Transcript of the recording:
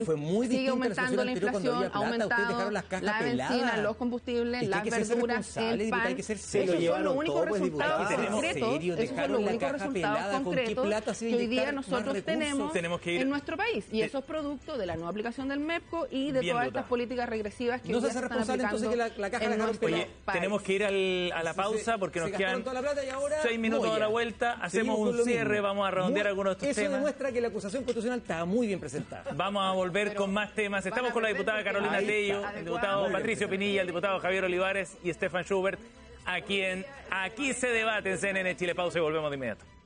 Fue muy sigue distinta aumentando la inflación, ha aumentado la benzina, los combustibles, las verduras, el pan. Esos son los únicos resultados concretos que hoy día nosotros tenemos en nuestro país. Y eso es producto de la no aplicación del MEPCO y de todas estas políticas regresivas que no ya se se hace están responsable aplicando entonces que la caja la Oye, tenemos que ir a la pausa porque nos quedan 6 minutos a la vuelta. Hacemos un cierre, vamos a redondear algunos de estos temas. Eso demuestra que la acusación constitucional está muy bien presentada. Vamos a volver con más temas. Estamos con la diputada Carolina Tello, el diputado Patricio Pinilla, el diputado Javier Olivares y Stefan Schubert, a quien aquí se debate en CNN Chile. Pausa y volvemos de inmediato.